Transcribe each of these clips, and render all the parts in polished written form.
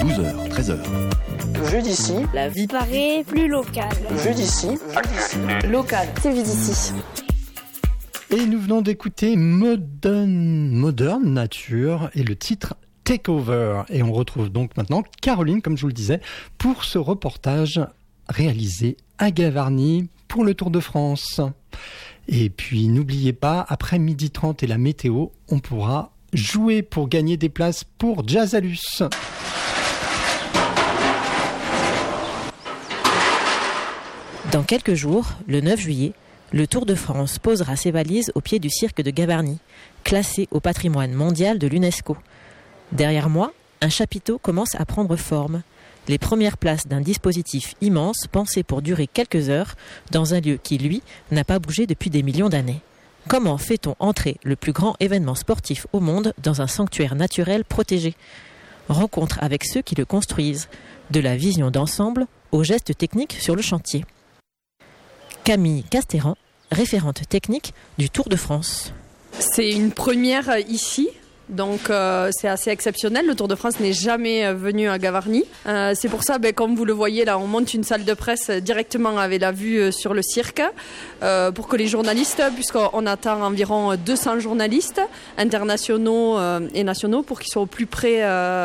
12h, 13h. Vue d'ici. La vie paraît plus locale. Vue d'ici. Locale. C'est vu d'ici. Et nous venons d'écouter Modern Nature et le titre Takeover. Et on retrouve donc maintenant Caroline, comme je vous le disais, pour ce reportage réalisé à Gavarnie pour le Tour de France. Et puis n'oubliez pas, après 12h30 et la météo, on pourra jouer pour gagner des places pour Jazzalus. Dans quelques jours, le 9 juillet, le Tour de France posera ses valises au pied du cirque de Gavarnie, classé au patrimoine mondial de l'UNESCO. Derrière moi, un chapiteau commence à prendre forme. Les premières places d'un dispositif immense pensé pour durer quelques heures dans un lieu qui, lui, n'a pas bougé depuis des millions d'années. Comment fait-on entrer le plus grand événement sportif au monde dans un sanctuaire naturel protégé ? Rencontre avec ceux qui le construisent, de la vision d'ensemble aux gestes techniques sur le chantier. Camille Castéran, référente technique du Tour de France. C'est une première ici. Donc c'est assez exceptionnel, le Tour de France n'est jamais venu à Gavarnie. C'est pour ça, comme vous le voyez là, on monte une salle de presse directement avec la vue sur le cirque pour que les journalistes, puisqu'on attend environ 200 journalistes internationaux et nationaux pour qu'ils soient au plus près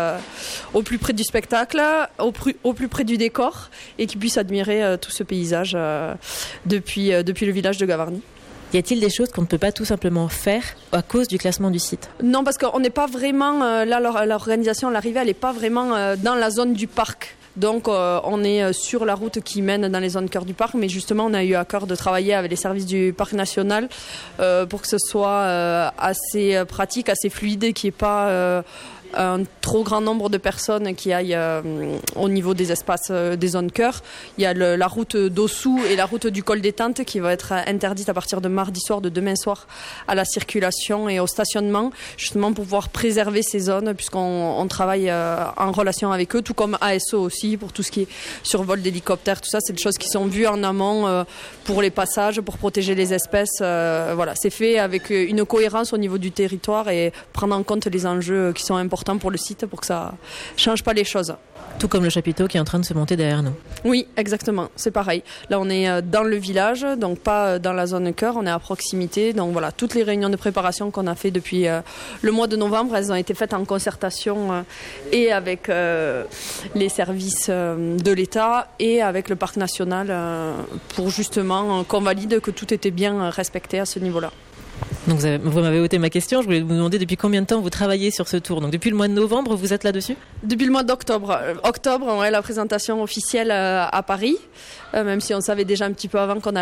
du spectacle, au plus près du décor et qu'ils puissent admirer tout ce paysage depuis le village de Gavarnie. Y a-t-il des choses qu'on ne peut pas tout simplement faire à cause du classement du site ? Non, parce qu'on n'est pas vraiment, là l'organisation, l'arrivée, elle n'est pas vraiment dans la zone du parc. Donc on est sur la route qui mène dans les zones cœur du parc, mais justement on a eu à cœur de travailler avec les services du parc national pour que ce soit assez pratique, assez fluide, qu'il n'y ait pas un trop grand nombre de personnes qui aillent au niveau des espaces des zones cœur. Il y a la route d'Ossou et la route du col des Tentes qui va être interdite à partir de mardi soir, de demain soir, à la circulation et au stationnement, justement pour pouvoir préserver ces zones, puisqu'on travaille en relation avec eux, tout comme ASO aussi, pour tout ce qui est survol d'hélicoptères, tout ça, c'est des choses qui sont vues en amont pour les passages, pour protéger les espèces. Voilà, c'est fait avec une cohérence au niveau du territoire et prendre en compte les enjeux qui sont importants pour le site pour que ça change pas les choses. Tout comme le chapiteau qui est en train de se monter derrière nous. Oui, exactement, c'est pareil. Là, on est dans le village, donc pas dans la zone cœur, on est à proximité. Donc voilà, toutes les réunions de préparation qu'on a fait depuis le mois de novembre, elles ont été faites en concertation et avec les services de l'État et avec le parc national pour justement qu'on valide que tout était bien respecté à ce niveau-là. Donc vous m'avez ôté ma question, je voulais vous demander depuis combien de temps vous travaillez sur ce tour. Donc depuis le mois de novembre, vous êtes là-dessus ? Depuis le mois d'octobre. Octobre, on a la présentation officielle à Paris, même si on savait déjà un petit peu avant qu'on allait